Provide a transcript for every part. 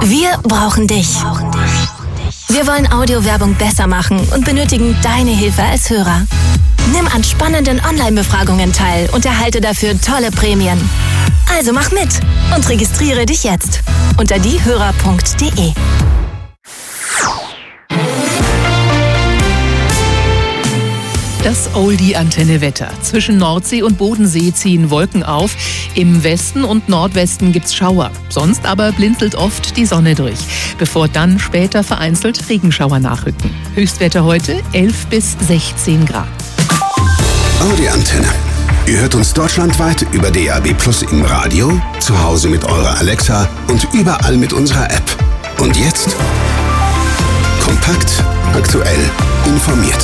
Wir brauchen dich. Wir wollen Audiowerbung besser machen und benötigen deine Hilfe als Hörer. Nimm an spannenden Online-Befragungen teil und erhalte dafür tolle Prämien. Also mach mit und registriere dich jetzt unter diehörer.de. Das Oldie-Antenne-Wetter. Zwischen Nordsee und Bodensee ziehen Wolken auf. Im Westen und Nordwesten gibt's Schauer. Sonst aber blinzelt oft die Sonne durch, bevor dann später vereinzelt Regenschauer nachrücken. Höchstwetter heute 11 bis 16 Grad. Audi-Antenne. Ihr hört uns deutschlandweit über DAB+ im Radio, zu Hause mit eurer Alexa und überall mit unserer App. Und jetzt kompakt, aktuell, informiert.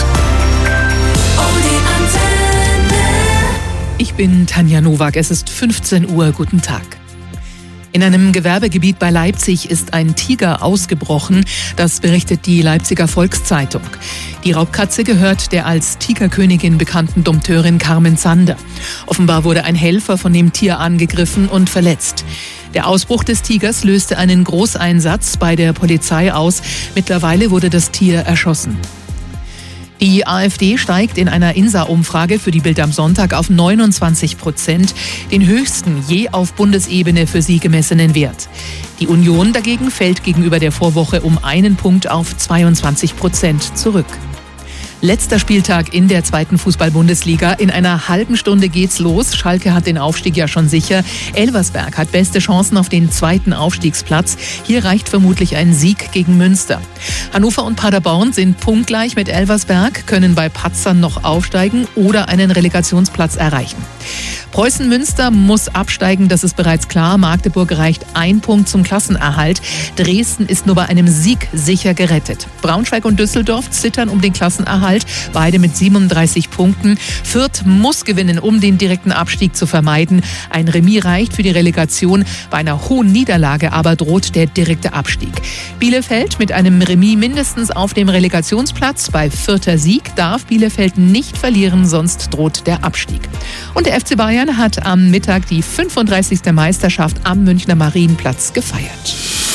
Ich bin Tanja Nowak, es ist 15 Uhr, guten Tag. In einem Gewerbegebiet bei Leipzig ist ein Tiger ausgebrochen, das berichtet die Leipziger Volkszeitung. Die Raubkatze gehört der als Tigerkönigin bekannten Dompteurin Carmen Zander. Offenbar wurde ein Helfer von dem Tier angegriffen und verletzt. Der Ausbruch des Tigers löste einen Großeinsatz bei der Polizei aus. Mittlerweile wurde das Tier erschossen. Die AfD steigt in einer INSA-Umfrage für die Bild am Sonntag auf 29%, den höchsten je auf Bundesebene für sie gemessenen Wert. Die Union dagegen fällt gegenüber der Vorwoche um einen Punkt auf 22% zurück. Letzter Spieltag in der 2. Fußball-Bundesliga. In einer halben Stunde geht's los. Schalke hat den Aufstieg ja schon sicher. Elversberg hat beste Chancen auf den 2. Aufstiegsplatz. Hier reicht vermutlich ein Sieg gegen Münster. Hannover und Paderborn sind punktgleich mit Elversberg, können bei Patzern noch aufsteigen oder einen Relegationsplatz erreichen. Preußen-Münster muss absteigen, das ist bereits klar. Magdeburg reicht ein Punkt zum Klassenerhalt. Dresden ist nur bei einem Sieg sicher gerettet. Braunschweig und Düsseldorf zittern um den Klassenerhalt, beide mit 37 Punkten. Fürth muss gewinnen, um den direkten Abstieg zu vermeiden. Ein Remis reicht für die Relegation. Bei einer hohen Niederlage aber droht der direkte Abstieg. Bielefeld mit einem Remis mindestens auf dem Relegationsplatz. Bei 4. Sieg darf Bielefeld nicht verlieren, sonst droht der Abstieg. Und der FC Bayern hat am Mittag die 35. Meisterschaft am Münchner Marienplatz gefeiert.